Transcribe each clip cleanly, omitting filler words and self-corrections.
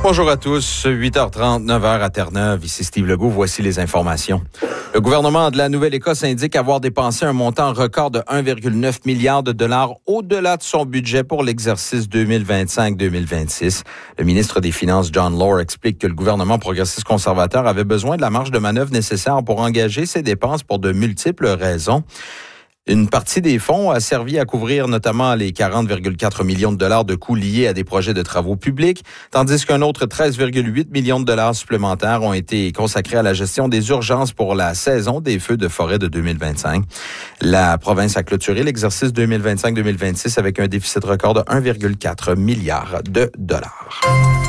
Bonjour à tous, 8h30, 9h à Terre-Neuve. Ici Steve Legault, voici les informations. Le gouvernement de la Nouvelle-Écosse indique avoir dépensé un montant record de 1,9 milliard de dollars au-delà de son budget pour l'exercice 2025-2026. Le ministre des Finances, John Lohr, explique que le gouvernement progressiste conservateur avait besoin de la marge de manœuvre nécessaire pour engager ses dépenses pour de multiples raisons. Une partie des fonds a servi à couvrir notamment les 40,4 millions de dollars de coûts liés à des projets de travaux publics, tandis qu'un autre 13,8 millions de dollars supplémentaires ont été consacrés à la gestion des urgences pour la saison des feux de forêt de 2025. La province a clôturé l'exercice 2025-2026 avec un déficit record de 1,4 milliard de dollars.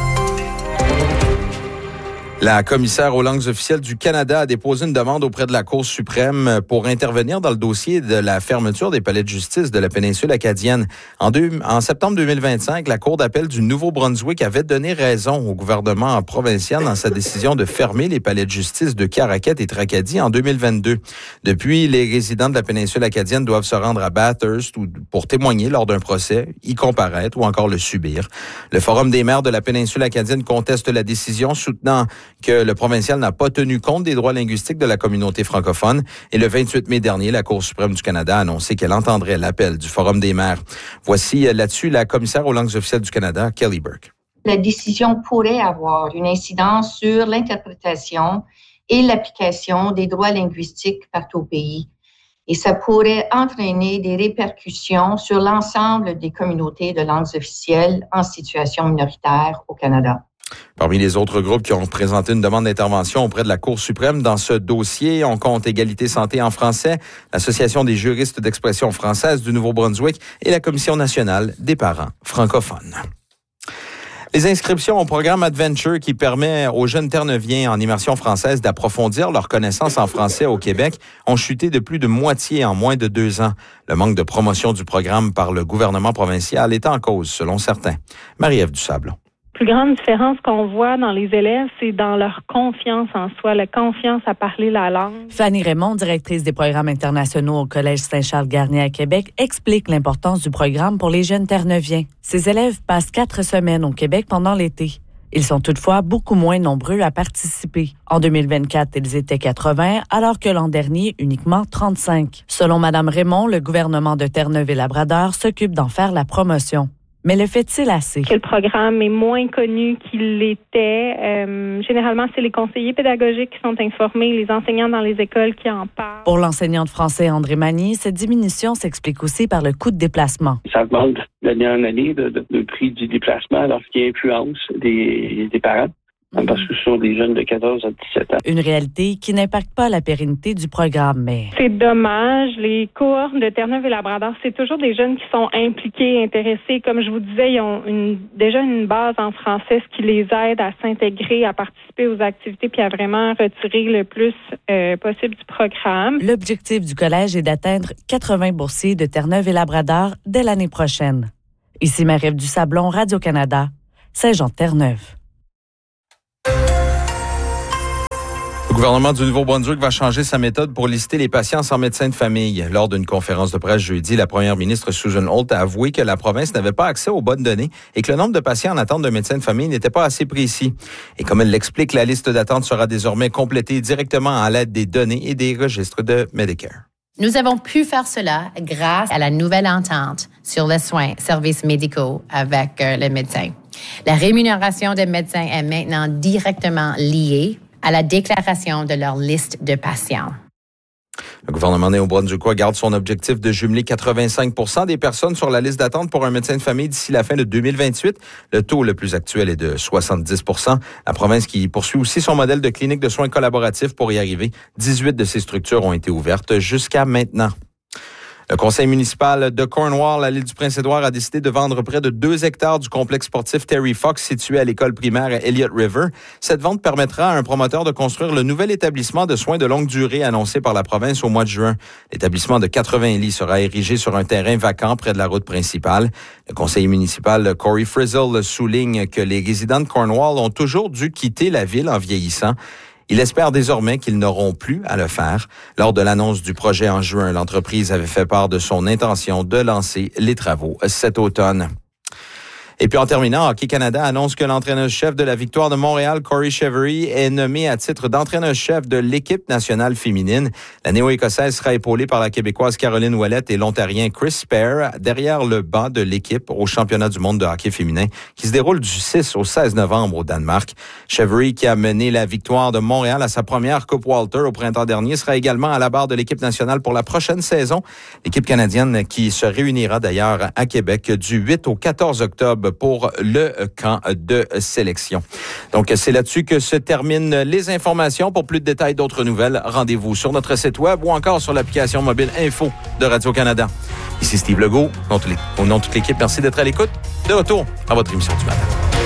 La commissaire aux langues officielles du Canada a déposé une demande auprès de la Cour suprême pour intervenir dans le dossier de la fermeture des palais de justice de la péninsule acadienne. En septembre 2025, la Cour d'appel du Nouveau-Brunswick avait donné raison au gouvernement provincial dans sa décision de fermer les palais de justice de Caraquet et Tracadie en 2022. Depuis, les résidents de la péninsule acadienne doivent se rendre à Bathurst pour témoigner lors d'un procès, y comparaître ou encore le subir. Le Forum des maires de la péninsule acadienne conteste la décision, soutenant que le provincial n'a pas tenu compte des droits linguistiques de la communauté francophone. Et le 28 mai dernier, la Cour suprême du Canada a annoncé qu'elle entendrait l'appel du Forum des maires. Voici là-dessus la commissaire aux langues officielles du Canada, Kelly Burke. La décision pourrait avoir une incidence sur l'interprétation et l'application des droits linguistiques partout au pays. Et ça pourrait entraîner des répercussions sur l'ensemble des communautés de langues officielles en situation minoritaire au Canada. Parmi les autres groupes qui ont présenté une demande d'intervention auprès de la Cour suprême dans ce dossier, on compte Égalité Santé en français, l'Association des juristes d'expression française du Nouveau-Brunswick et la Commission nationale des parents francophones. Les inscriptions au programme Adventure qui permet aux jeunes Terre-Neuviens en immersion française d'approfondir leurs connaissances en français au Québec ont chuté de plus de moitié en moins de 2 ans. Le manque de promotion du programme par le gouvernement provincial est en cause, selon certains. Marie-Ève Dusablon. La plus grande différence qu'on voit dans les élèves, c'est dans leur confiance en soi, la confiance à parler la langue. Fanny Raymond, directrice des programmes internationaux au Collège Saint-Charles-Garnier à Québec, explique l'importance du programme pour les jeunes Terre-Neuviens. Ces élèves passent 4 semaines au Québec pendant l'été. Ils sont toutefois beaucoup moins nombreux à participer. En 2024, ils étaient 80, alors que l'an dernier, uniquement 35. Selon Mme Raymond, le gouvernement de Terre-Neuve et Labrador s'occupe d'en faire la promotion. Mais le fait-il assez? Que le programme est moins connu qu'il l'était. Généralement, c'est les conseillers pédagogiques qui sont informés, les enseignants dans les écoles qui en parlent. Pour l'enseignant de français André Magny, cette diminution s'explique aussi par le coût de déplacement. Ça augmente d'année en année le prix du déplacement lorsqu'il influence des parents. Parce que ce sont des jeunes de 14 à 17 ans. Une réalité qui n'impacte pas la pérennité du programme, mais... C'est dommage. Les cohortes de Terre-Neuve et Labrador, c'est toujours des jeunes qui sont impliqués, intéressés. Comme je vous disais, ils ont déjà une base en français, ce qui les aide à s'intégrer, à participer aux activités puis à vraiment retirer le plus possible du programme. L'objectif du collège est d'atteindre 80 boursiers de Terre-Neuve et Labrador dès l'année prochaine. Ici Marie-Ève Dusablon, Radio-Canada, Saint-Jean-de-Terre-Neuve. Le gouvernement du Nouveau-Brunswick va changer sa méthode pour lister les patients sans médecin de famille. Lors d'une conférence de presse jeudi, la première ministre Susan Holt a avoué que la province n'avait pas accès aux bonnes données et que le nombre de patients en attente d'un médecin de famille n'était pas assez précis. Et comme elle l'explique, la liste d'attente sera désormais complétée directement à l'aide des données et des registres de Medicare. Nous avons pu faire cela grâce à la nouvelle entente sur les soins, services médicaux avec le médecin. La rémunération des médecins est maintenant directement liée à la déclaration de leur liste de patients. Le gouvernement néo-brunswickois garde son objectif de jumeler 85% des personnes sur la liste d'attente pour un médecin de famille d'ici la fin de 2028. Le taux le plus actuel est de 70%. La province qui poursuit aussi son modèle de clinique de soins collaboratifs pour y arriver. 18 de ces structures ont été ouvertes jusqu'à maintenant. Le conseil municipal de Cornwall, à l'île du Prince-Édouard, a décidé de vendre près de 2 hectares du complexe sportif Terry Fox situé à l'école primaire Elliott River. Cette vente permettra à un promoteur de construire le nouvel établissement de soins de longue durée annoncé par la province au mois de juin. L'établissement de 80 lits sera érigé sur un terrain vacant près de la route principale. Le conseiller municipal Corey Frizzle souligne que les résidents de Cornwall ont toujours dû quitter la ville en vieillissant. Il espère désormais qu'ils n'auront plus à le faire. Lors de l'annonce du projet en juin, l'entreprise avait fait part de son intention de lancer les travaux cet automne. Et puis en terminant, Hockey Canada annonce que l'entraîneur-chef de la victoire de Montréal, Corey Chevery, est nommé à titre d'entraîneur-chef de l'équipe nationale féminine. La néo-écossaise sera épaulée par la Québécoise Caroline Ouellette et l'Ontarien Chris Spare derrière le banc de l'équipe au championnat du monde de hockey féminin qui se déroule du 6 au 16 novembre au Danemark. Chevery, qui a mené la victoire de Montréal à sa première Coupe Walter au printemps dernier, sera également à la barre de l'équipe nationale pour la prochaine saison. L'équipe canadienne qui se réunira d'ailleurs à Québec du 8 au 14 octobre pour le camp de sélection. Donc, c'est là-dessus que se terminent les informations. Pour plus de détails, d'autres nouvelles, rendez-vous sur notre site web ou encore sur l'application mobile Info de Radio-Canada. Ici Steve Legault, au nom de toute l'équipe, merci d'être à l'écoute. De retour à votre émission du matin.